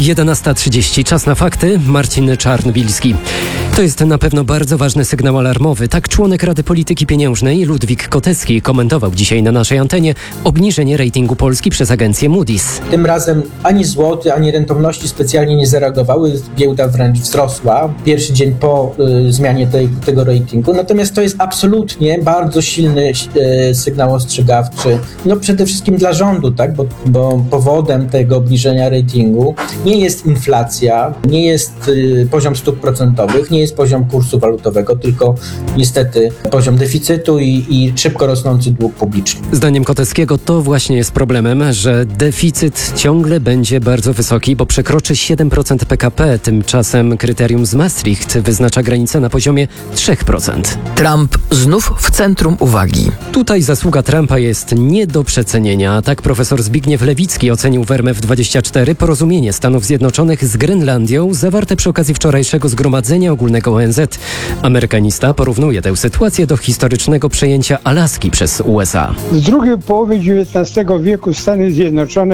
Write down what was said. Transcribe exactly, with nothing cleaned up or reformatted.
jedenasta trzydzieści. Czas na fakty. Marcin Czarnbilski. To jest na pewno bardzo ważny sygnał alarmowy. Tak członek Rady Polityki Pieniężnej Ludwik Kotecki komentował dzisiaj na naszej antenie obniżenie ratingu Polski przez agencję Moody's. Tym razem ani złoty, ani rentowności specjalnie nie zareagowały. Giełda wręcz wzrosła. Pierwszy dzień po y, zmianie tej, tego ratingu. Natomiast to jest absolutnie bardzo silny y, sygnał ostrzegawczy. No przede wszystkim dla rządu, tak? Bo, bo powodem tego obniżenia ratingu nie jest inflacja, nie jest y, poziom stóp procentowych, nie jest poziom kursu walutowego, tylko niestety poziom deficytu i, i szybko rosnący dług publiczny. Zdaniem Koteckiego to właśnie jest problemem, że deficyt ciągle będzie bardzo wysoki, bo przekroczy siedem procent P K P. Tymczasem kryterium z Maastricht wyznacza granicę na poziomie trzy procent. Trump znów w centrum uwagi. Tutaj zasługa Trumpa jest nie do przecenienia. Tak profesor Zbigniew Lewicki ocenił w R M F dwadzieścia cztery porozumienie Stanów Zjednoczonych z Grenlandią zawarte przy okazji wczorajszego Zgromadzenia Ogólnego O N Z. Amerykanista porównuje tę sytuację do historycznego przejęcia Alaski przez U S A. W drugiej połowie dziewiętnastego wieku Stany Zjednoczone